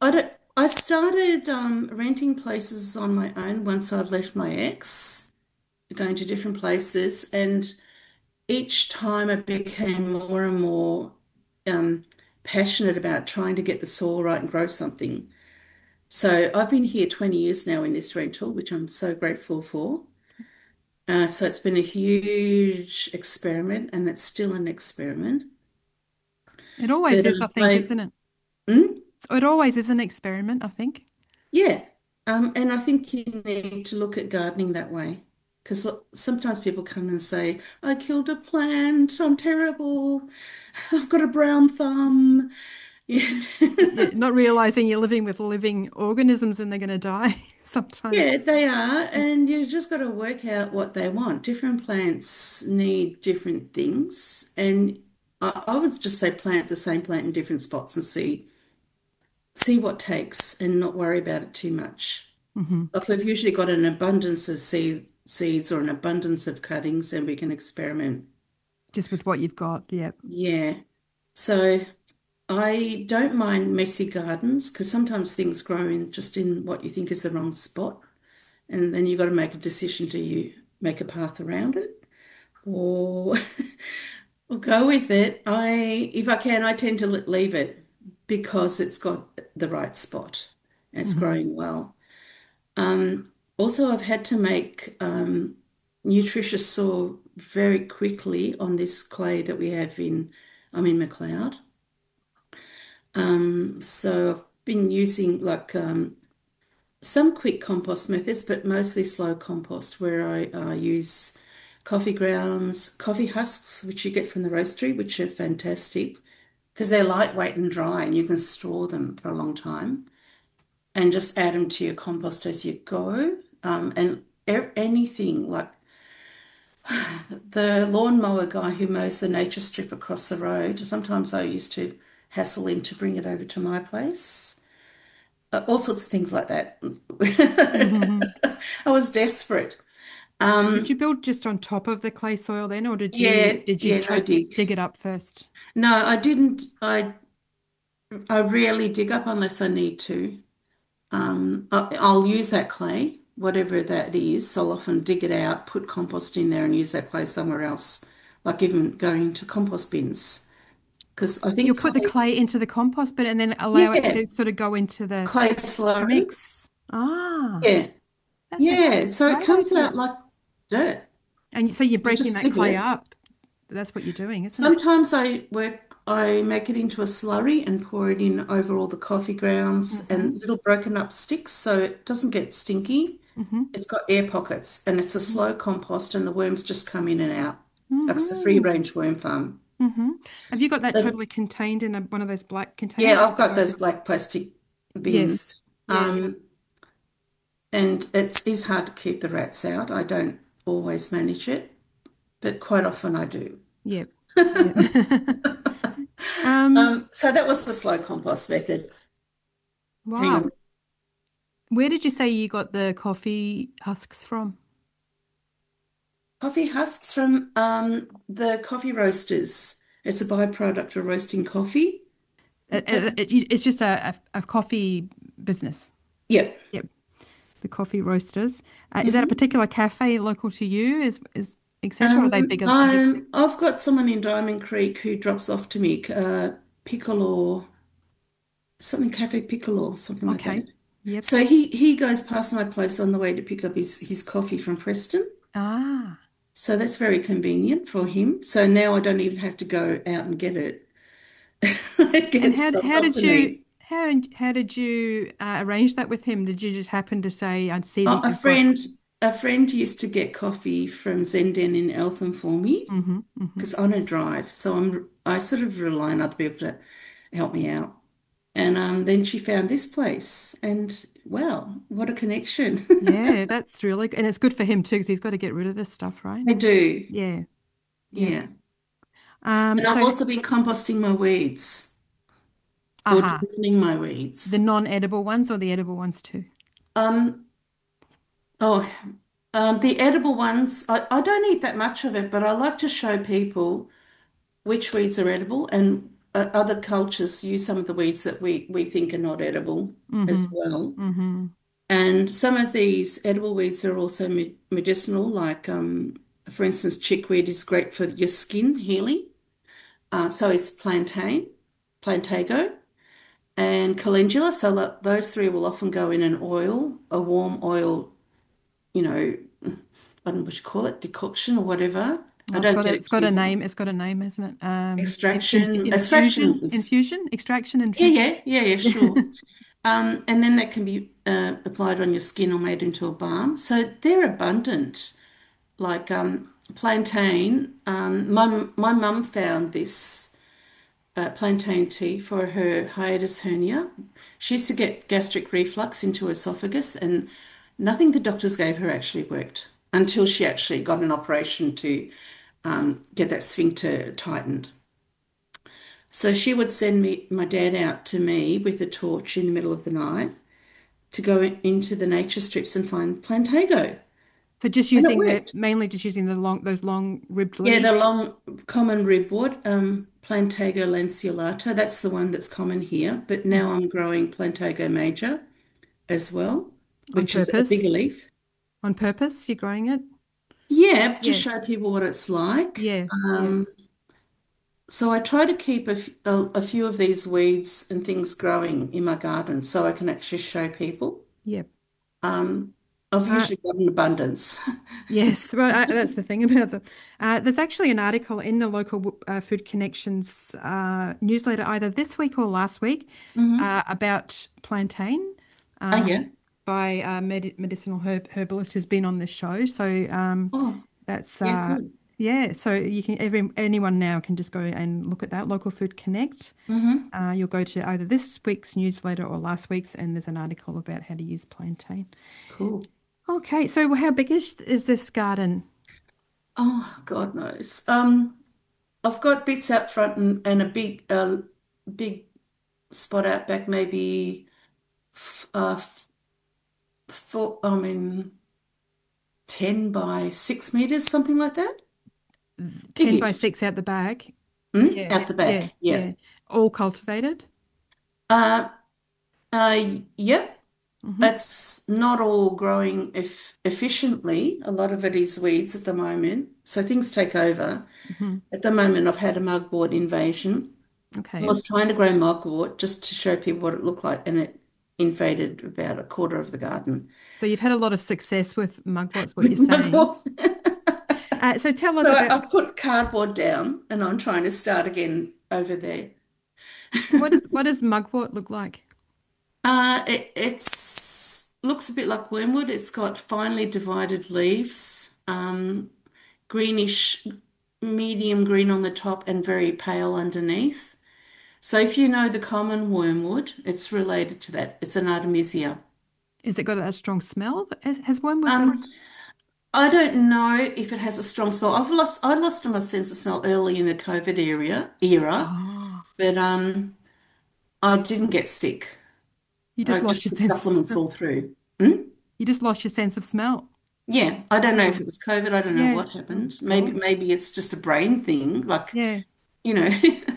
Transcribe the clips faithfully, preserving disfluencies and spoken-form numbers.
I don't, I started um, renting places on my own once I've left my ex, going to different places, and each time I became more and more um, passionate about trying to get the soil right and grow something. So I've been here twenty years now in this rental, which I'm so grateful for. Uh, so it's been a huge experiment, and it's still an experiment. It always But is, I um, think, I, isn't it? mm, It always is an experiment, I think. yeah, um, and I think you need to look at gardening that way. Because sometimes people come and say, I killed a plant, I'm terrible, I've got a brown thumb. Yeah. Yeah, not realizing you're living with living organisms and they're going to die sometimes. Yeah, they are, and you just got to work out what they want. Different plants need different things, and I, I would just say plant the same plant in different spots and see see what takes, and not worry about it too much. Hmm. Like we've usually got an abundance of seed, seeds or an abundance of cuttings, and we can experiment. Just with what you've got. Yeah. Yeah. So I don't mind messy gardens because sometimes things grow in just in what you think is the wrong spot. And then you've got to make a decision. Do you make a path around it or or go with it? I, if I can, I tend to leave it because it's got the right spot and it's Hmm. growing well. Um, Also, I've had to make um, nutritious soil very quickly on this clay that we have in, I'm in McLeod. Um, so I've been using like um, some quick compost methods, but mostly slow compost where I uh, use coffee grounds, coffee husks, which you get from the roastery, which are fantastic because they're lightweight and dry and you can store them for a long time and just add them to your compost as you go. Um, and a- anything like the lawnmower guy who mows the nature strip across the road, sometimes I used to hassle him to bring it over to my place. Uh, all sorts of things like that. Hmm. I was desperate. Did you Um, build just on top of the clay soil then, or did you yeah, did you yeah, no try dig. dig it up first? No, I didn't. I I rarely dig up unless I need to. Um, I, I'll use that clay, whatever that is. So I'll often dig it out, put compost in there, and use that clay somewhere else, like even going to compost bins. Because I You'll think put the clay, clay into the compost bin and then allow it yeah, to sort of go into the clay slurry, mix. Ah, yeah, that's a yeah. So it great comes out idea. like dirt. And so you're You breaking just that sieve clay it. up. That's what you're doing, isn't it? Sometimes I work, I make it into a slurry and pour it in over all the coffee grounds Hmm. and little broken up sticks so it doesn't get stinky. Hmm. It's got air pockets and it's a slow compost and the worms just come in and out. Like it's a free Hmm. range worm farm. Hmm. Have you got that But totally contained in a, one of those black yeah, containers I've that got goes those in? black plastic Yes. bins. Yeah, yeah. Um, and it's is hard to keep the rats out. I don't always manage it, but quite often I do. Yeah. Yeah. Um, Um, so that was the slow compost method. Hang wow. on. Where did you say you got the coffee husks from? Coffee husks from um, the coffee roasters. It's a byproduct of roasting coffee. It, But it, it- it's just a, a, a coffee business. yeah. Yep. The coffee roasters. Uh, is that a Mhm. particular cafe local to you? Is is et cetera? Or are they Um, bigger? Big? I'm, I've got someone in Diamond Creek who drops off to me, uh, Piccolo, something Cafe Piccolo, something like Okay. that. Yep. So he he goes past my place on the way to pick up his his coffee from Preston. Ah. So that's very convenient for him. So now I don't even have to go out and get it. It And gets how dropped how off did to you me. how how did you uh, arrange that with him? Did you just happen to say, "I'd see Uh, that a you've got"? friend, a friend used to get coffee from Zenden in Eltham for me Mm-hmm. Mm-hmm. because I don't drive, so I'm I sort of rely on other people to help me out. And um, then she found this place, and wow, what a connection! Yeah, that's really and it's good for him too because he's got to get rid of this stuff, right? I do, Yeah. Yep. yeah. Um. And I've So, also been composting my weeds or aha, drowning my the weeds. non-edible ones or the edible ones too. Um, oh, um, the edible ones, I, I don't eat that much of it, but I like to show people which weeds are edible and uh, other cultures use some of the weeds that we we think are not edible as Mm-hmm. well. Mm-hmm. And some of these edible weeds are also me medicinal, like um, for instance, chickweed is great for your skin healing. Uh, so is plantain, plantago, and calendula. So lo- those three will often go in an oil, a warm oil, you know, I don't know what you call it, decoction or whatever. Well, I it's don't got a, get it it's got a too name. hot. It's got a name, hasn't it? Um, in, in, Extraction, extraction infusion, is, infusion, extraction, yeah, infusion. yeah, yeah, yeah, sure. Um, and then that can be uh, applied on your skin or made into a balm. So they're abundant. Like um, plantain, um, my my mum found this uh, plantain tea for her hiatus hernia. She used to get gastric reflux into her esophagus, and nothing the doctors gave her actually worked until she actually got an operation to um, get that sphincter tightened. So she would send me my dad out to me with a torch in the middle of the night to go in- into the nature strips and find plantago, So just and it using the worked. mainly just using the long those long ribbed Yeah, leaves. the long common ribwood, um, Plantago lanceolata, that's the one that's common here. But now Mhm. I'm growing Plantago major as well, On which is a bigger purpose. leaf. On purpose, you're growing it. Yeah, just Yeah, show people what it's like. yeah, yeah, Um, so I try to keep a, f- a, a few of these weeds and things growing in my garden so I can actually show people. yeah. Um, I've Uh, usually got an abundance. yes, well, uh, that's the thing about them. Uh, there's actually an article in the local uh, Food Connections uh, newsletter either this week or last week Hmm. uh, about plantain Oh, um, yeah. by a med medicinal herb herbalist who's been on this show. So um, Oh, that's yeah, uh, good. yeah. So you can every anyone now can just go and look at that local Food Connect. Hmm. Uh, you'll go to either this week's newsletter or last week's, and there's an article about how to use plantain. Cool. Okay, so how big is is this garden? Oh, God knows. Um, I've got bits out front and, and a big, uh, big spot out back, maybe f- uh, f- four, I mean, ten by six meters, something like that. ten by Biggish. six out the back. Mm? Yeah, Out the yeah, back. Yeah. yeah. All cultivated. Uh, uh, yep. Hmm. It's not all growing eff efficiently. A lot of it is weeds at the moment. So things take over. Hmm. At the moment, I've had a mugwort invasion. I Okay. was trying to grow mugwort just to show people what it looked like, and it invaded about a quarter of the garden. So you've had a lot of success with mugwort's what you're With saying. mugwort. Uh, so tell us So I, about I put cardboard down and I'm trying to start again over there. what is what does mugwort look like? Uh, it it's looks a bit like wormwood. It's got finely divided leaves, um, greenish, medium green on the top and very pale underneath. So if you know the common wormwood, it's related to that. It's an Artemisia. Is it got a strong smell? Has, has wormwood got? Um, I don't know if it has a strong smell. I've lost I lost my sense of smell early in the COVID area era, Oh, but um, I didn't get sick. you I just lost just your took sense. supplements all through. Hmm? You just lost your sense of smell. Yeah, I don't know if Oh, it was COVID. I don't know yeah. what Oh happened. Maybe God. maybe it's just a brain thing, like, Yeah. you know.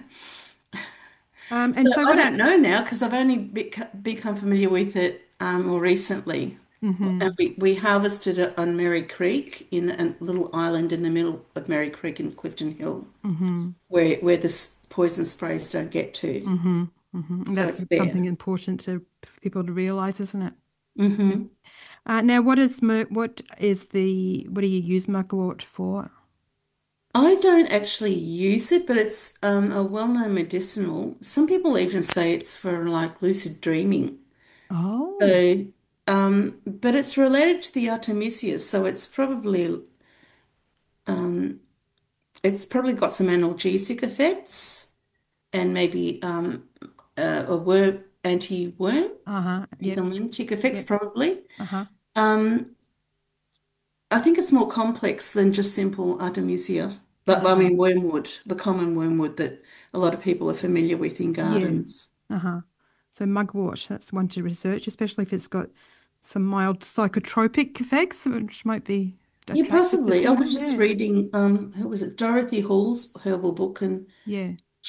Um, So and so I what? don't know now because I've only bec become familiar with it um, more recently. And Mm-hmm. we, we harvested it on Merry Creek in a little island in the middle of Merry Creek in Clifton Hill, Mm-hmm. where where the s- poison sprays don't get to. Mm-hmm. Mm-hmm. And So that's it's something there. important to people to realize, isn't it? Hmm. Uh, now, what is mer what is the what do you use mugwort for? I don't actually use it, but it's um, a well-known medicinal. Some people even say it's for like lucid dreaming. Oh, So, um, but it's related to the Artemisias, so it's probably um, it's probably got some analgesic effects and maybe um, uh, a worm anti-worm, uh-huh. Yep, anti-lymphatic effects yep, probably. uh-huh. Um, I think it's more complex than just simple Artemisia. But I Uh-huh. mean wormwood, the common wormwood that a lot of people are familiar with in Yeah. gardens. Uh-huh. So mugwort, that's one to research, especially if it's got some mild psychotropic effects, which might be Yeah, attractive to possibly. I people. was just Yeah. reading um who was it? Dorothy Hall's herbal book, and Yeah.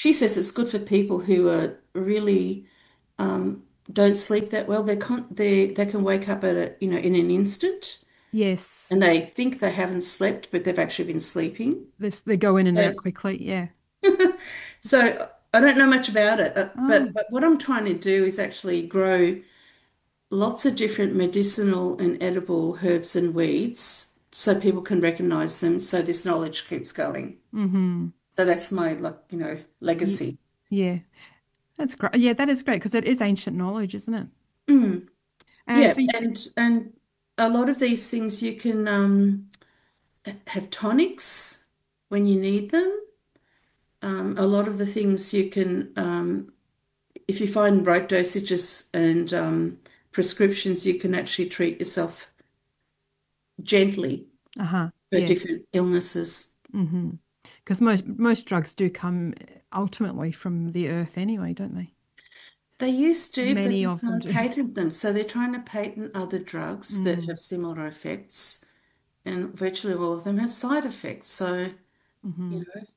she says it's good for people who are really um, don't sleep that well. They can't they they can wake up at a you know in an instant Yes. and they think they haven't slept, but they've actually been sleeping. This they go in and So, out quickly. Yeah. so I don't know much about it, uh, but Oh, but what I'm trying to do is actually grow lots of different medicinal and edible herbs and weeds so people can recognize them so this knowledge keeps going. mm-hmm. So that's my like, you know, Ye- legacy. Yeah. That's great. Yeah, that is great because it is ancient knowledge, isn't it? Mm. Uh, Yeah, so you, and and a lot of these things you can um, have tonics when you need them. Um, a lot of the things you can, um, if you find right dosages and um, prescriptions, you can actually treat yourself gently uh-huh. for Yeah. different illnesses. Mm-hmm. Because most most drugs do come ultimately from the earth anyway, don't they? They used to, but Many they of them can't do. patent them. So they're trying to patent other drugs that Mm, have similar effects, and virtually all of them have side effects. So, you hmm know,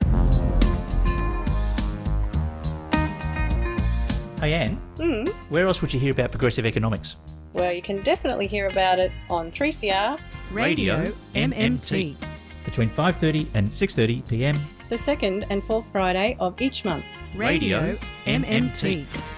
Hey Anne, Mm. where else would you hear about progressive economics? Well, you can definitely hear about it on three C R, Radio M M T. Between five thirty and six thirty p m. the second and fourth Friday of each month. Radio M M T.